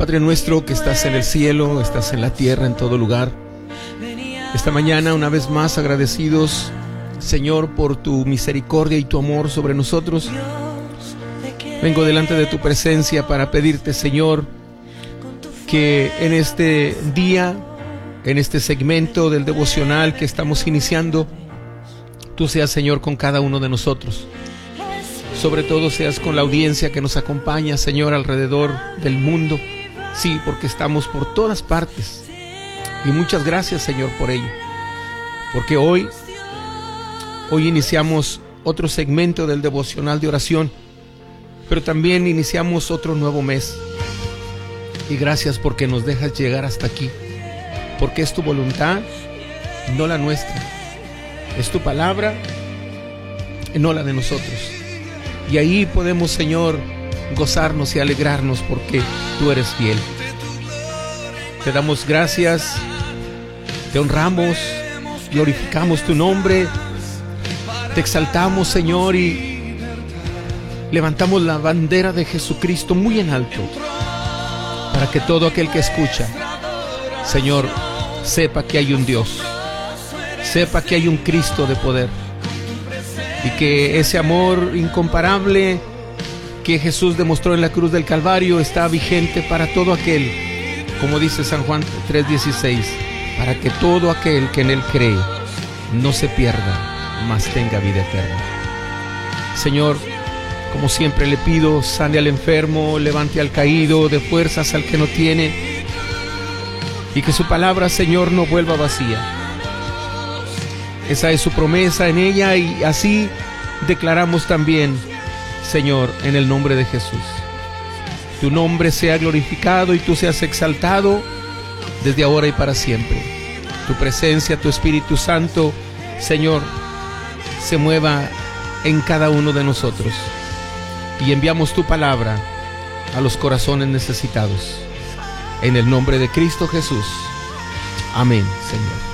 Padre nuestro que estás en el cielo, estás en la tierra, en todo lugar. Esta mañana, una vez más, agradecidos, Señor, por tu misericordia y tu amor sobre nosotros. Vengo delante de tu presencia para pedirte, Señor, que en este día, en este segmento del devocional que estamos iniciando, tú seas, Señor, con cada uno de nosotros. Sobre todo seas con la audiencia que nos acompaña, Señor, alrededor del mundo. Sí, porque estamos por todas partes. Y muchas gracias, Señor, por ello. Porque hoy iniciamos otro segmento del devocional de oración, pero también iniciamos otro nuevo mes. Y gracias porque nos dejas llegar hasta aquí. Porque es tu voluntad, no la nuestra. Es tu palabra, no la de nosotros. Y ahí podemos, Señor, gozarnos y alegrarnos porque tú eres fiel. Te damos gracias, te honramos, glorificamos tu nombre, te exaltamos, Señor, y levantamos la bandera de Jesucristo muy en alto, para que todo aquel que escucha, Señor, sepa que hay un Dios, sepa que hay un Cristo de poder, y que ese amor incomparable que Jesús demostró en la cruz del Calvario está vigente para todo aquel, como dice San Juan 3:16, para que todo aquel que en Él cree no se pierda, mas tenga vida eterna. Señor, como siempre le pido, sane al enfermo, levante al caído, dé fuerzas al que no tiene, y que su palabra, Señor, no vuelva vacía. Esa es su promesa en ella, y así declaramos también, Señor, en el nombre de Jesús. Tu nombre sea glorificado y tú seas exaltado desde ahora y para siempre. Tu presencia, tu Espíritu Santo, Señor, se mueva en cada uno de nosotros. Y enviamos tu palabra a los corazones necesitados. En el nombre de Cristo Jesús. Amén, Señor.